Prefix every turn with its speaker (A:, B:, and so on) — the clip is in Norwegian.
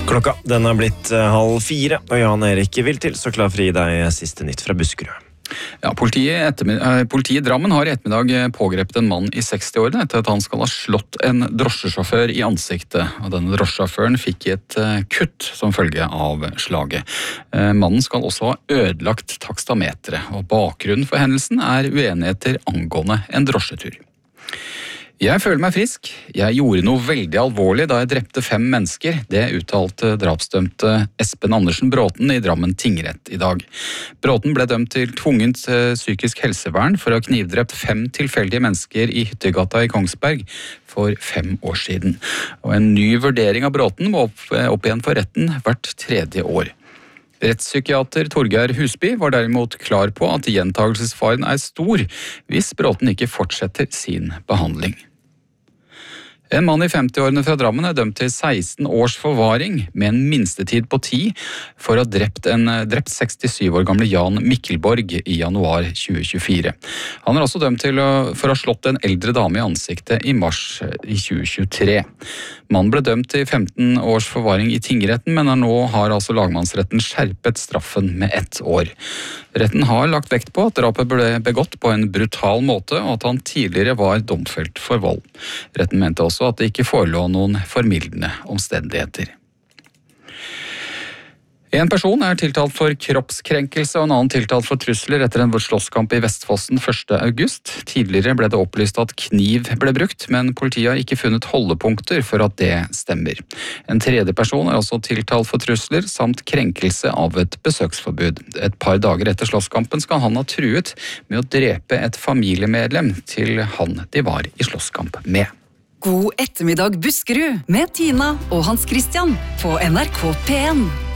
A: Klokka, den har blitt 3:30, og Jan Erik Viltil, så klar for å gi deg siste nytt fra Buskerud.
B: Ja, politiet i Drammen har i ettermiddag pågrepet en mann i 60-årene etter at han skal ha slått en drosjesjåfør i ansiktet. Og denne drosjesjåføren fikk et kutt som følge av slaget. Mannen skal også ha ødelagt takstameteret, og bakgrunnen for hendelsen er uenigheter angående en drosjetur. Jeg føler meg frisk. Jeg gjorde noe veldig alvorlig da jeg drepte 5 mennesker. Det uttalte drapsdømte Espen Andersen Bråten i Drammen tingrett i dag. Bråten ble dømt til tvungent psykisk helsevern for å ha knivdrept 5 tilfeldige mennesker i Hyttegata i Kongsberg for 5 år siden. Og en ny vurdering av Bråten må opp igjen for retten hvert 3. år. Rettspsykiater Torgeir Husby var derimot klar på at gjentagelsesfaren er stor hvis Bråten ikke fortsetter sin behandling. En mann i 50-årene fra Drammen er dømt til 16 års forvaring med en minstetid på 10 for å ha drept 67 år gamle Jan Mikkelborg i januar 2024. Han er også dømt for å ha slått en eldre dame i ansiktet i mars i 2023. Mannen ble dømt til 15 års forvaring i tingretten, men nå har altså lagmannsretten skjerpet straffen med 1 år. Retten har lagt vekt på at drapet ble begått på en brutal måte, og at han tidligere var domfelt for vold. Retten mente også at det ikke forelå noen formildende omstendigheter. En person er tiltalt for kroppskrenkelse og en annen tiltalt for trusler etter en slåsskamp i Vestfossen 1. august. Tidligere ble det opplyst at kniv ble brukt, men politiet har ikke funnet holdepunkter for at det stemmer. En tredje person er også tiltalt for trusler samt krenkelse av et besøksforbud. Et par dager etter slåsskampen skal han ha truet med å drepe et familiemedlem til han de var i slåsskamp med.
C: God ettermiddag Buskerud med Tina og Hans Christian på NRK P1.